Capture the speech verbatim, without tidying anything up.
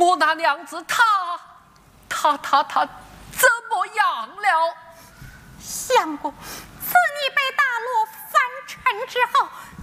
我那娘子她她她她怎么样了？ 相公，自你被大罗翻船之后，